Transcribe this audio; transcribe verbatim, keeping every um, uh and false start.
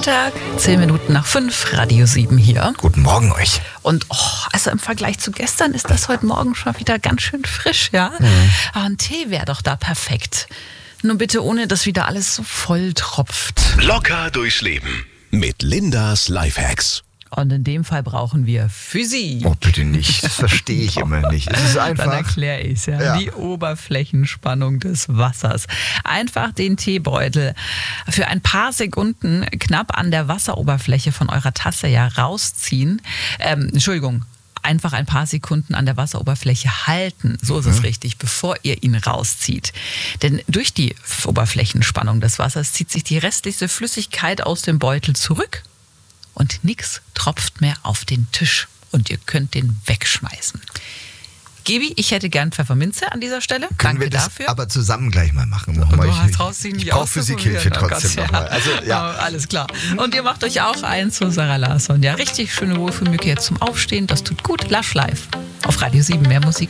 Freitag, zehn Minuten nach fünf, Radio sieben hier. Guten Morgen euch. Und oh, also im Vergleich zu gestern ist das heute Morgen schon wieder ganz schön frisch, ja? Mhm. Aber ein Tee wäre doch da perfekt. Nur bitte ohne, dass wieder alles so voll tropft. Locker durchs Leben mit Lindas Lifehacks. Und in dem Fall brauchen wir Physik. Oh, bitte nicht. Das verstehe ich immer nicht. Es ist einfach. Dann erkläre ich es ja. Ja. Die Oberflächenspannung des Wassers. Einfach den Teebeutel für ein paar Sekunden knapp an der Wasseroberfläche von eurer Tasse ja rausziehen. Ähm, Entschuldigung. Einfach ein paar Sekunden an der Wasseroberfläche halten, so ist es mhm. richtig, bevor ihr ihn rauszieht. Denn durch die Oberflächenspannung des Wassers zieht sich die restliche Flüssigkeit aus dem Beutel zurück und nichts tropft mehr auf den Tisch und ihr könnt den wegschmeißen. Gebi, ich hätte gern Pfefferminze an dieser Stelle. Können Danke wir das dafür. Aber zusammen gleich mal machen. Und du ich hast rausziehen, ich brauche Physikhilfe oh trotzdem Gott, nochmal. ja. Also, ja. Oh, alles klar. Und ihr macht euch auch ein zu Sarah Larsson. Ja, richtig schöne Wohlfühlmücke jetzt zum Aufstehen. Das tut gut. Lush Live. Auf Radio sieben. Mehr Musik.